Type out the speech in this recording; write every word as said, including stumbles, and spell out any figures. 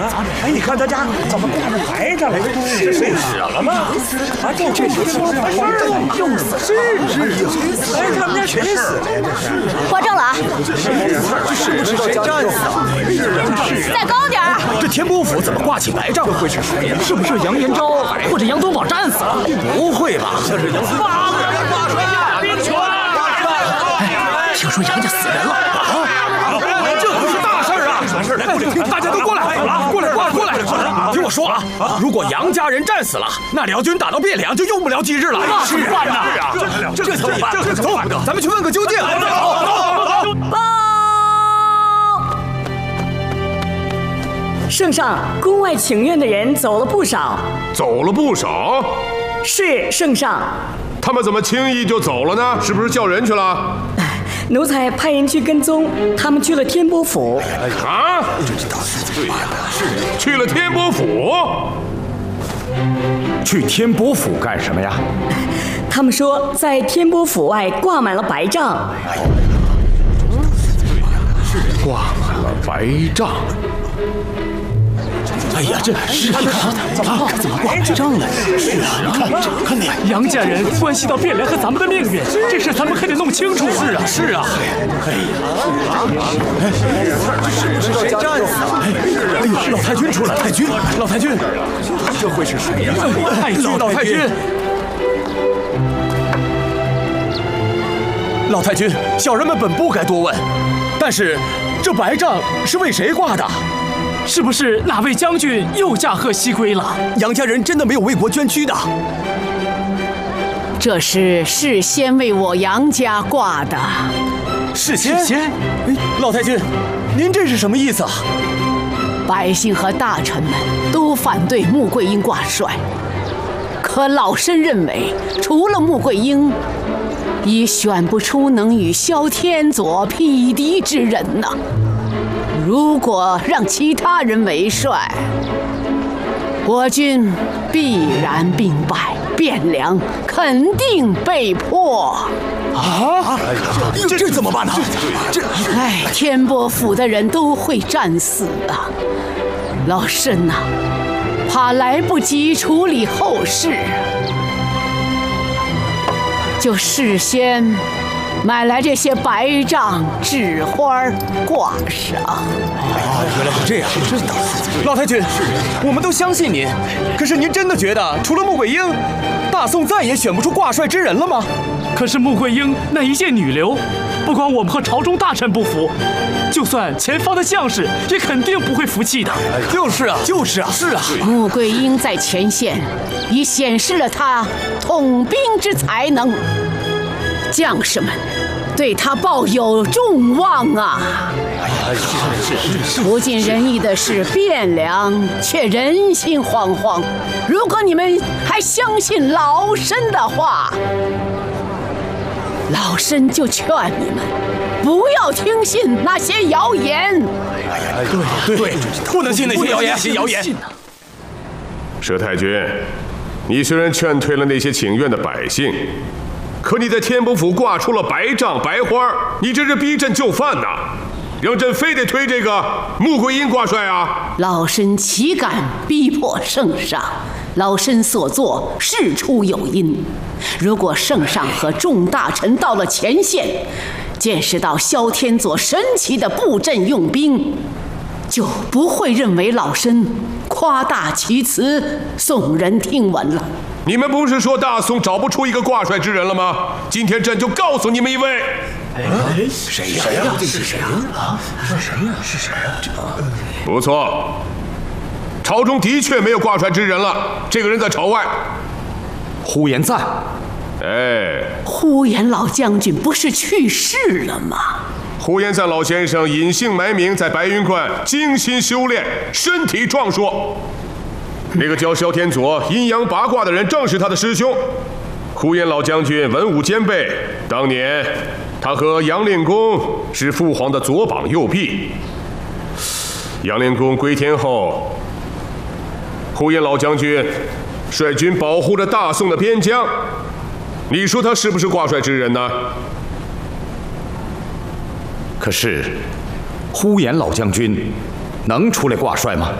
哎，你看他家怎么挂着白着了？这是死了吗？啊，这这这怎么回事啊？用死是是，哎，他们家谁死了呀？这是挂正了啊！ 这是是谁战死啊？ 再高点儿！ 这天波府怎么挂起白帐？会是谁呀？是不是杨延昭或者杨东宝战死了？不会吧？像是杨发了挂帅呀！兵权！ 哎，听说杨家死人了啊！这可是大事啊！大事！来，过来听，大家都过来，过来，过来，过来！听我说啊，如果杨家人战死了，那辽军打到汴梁就用不了几日了。 是啊， 这这怎么办？这怎么办？咱们去问个究竟。 报！ 圣上，宫外请愿的人走了不少。 走了不少？ 是圣上。 他们怎么轻易就走了呢？是不是叫人去了？ 奴才派人去跟踪，他们去了天波府。 啊？对呀，是去了天波府。 去天波府干什么呀？ 他们说在天波府外挂满了白帐。 挂满了白帐。哎呀，这是你看，怎么怎么挂白帐了？是啊，你看，看那杨家人关系到汴梁和咱们的命运，这事咱们可得弄清楚。 是啊，是啊。哎呀， 是谁战死了？ 哎呦，老太君出来！太君，老太君，这会是谁呀？ 太君， 老太君，老太君，小人们本不该多问，但是这白帐是为谁挂的？ 是不是哪位将军又驾鹤西归了？ 杨家人真的没有为国捐躯的？ 这是事先为我杨家挂的。 事先？ 事先？ 哎，老太君，您这是什么意思啊？ 百姓和大臣们都反对穆桂英挂帅，可老身认为，除了穆桂英，已选不出能与萧天佐匹敌之人呢。如果让其他人为帅，我军必然兵败，汴梁肯定被破。 啊！这这怎么办呢？这哎，天波府的人都会战死啊！老身呐、啊，怕来不及处理后事，就事先买来这些白帐、纸花挂上。 啊，原来是这样！真的，老太君，我们都相信您。可是您真的觉得，除了穆桂英，大宋再也选不出挂帅之人了吗？ 可是穆桂英那一介女流，不光我们和朝中大臣不服，就算前方的将士也肯定不会服气的。 就是啊，就是啊，是啊。 穆桂英在前线已显示了她统兵之才能，将士们对他抱有众望啊！不尽人意的是，汴梁却人心惶惶。如果你们还相信老身的话，老身就劝你们不要听信那些谣言。 对对，不能信那些谣言，谣言。 佘太君，你虽然劝退了那些请愿的百姓，可你在天波府挂出了白帐白花，你这是逼朕就范呐！让朕非得推这个穆桂英挂帅啊！ 老身岂敢逼迫圣上？老身所做事出有因。如果圣上和众大臣到了前线，见识到萧天佐神奇的布阵用兵，就不会认为老身夸大其词，耸人听闻了。 你们不是说大宋找不出一个挂帅之人了吗？今天朕就告诉你们一位。 哎，谁呀？谁呀？这是谁啊？是谁呀？是谁啊？ 不错，朝中的确没有挂帅之人了。这个人在朝外。 呼延赞。 哎， 呼延老将军不是去世了吗？ 呼延赞老先生隐姓埋名，在白云观精心修炼，身体壮硕。那个叫萧天佐阴阳八卦的人正是他的师兄。呼延老将军文武兼备，当年他和杨令公是父皇的左膀右臂。杨令公归天后，呼延老将军率军保护着大宋的边疆，你说他是不是挂帅之人呢？ 可是呼延老将军能出来挂帅吗？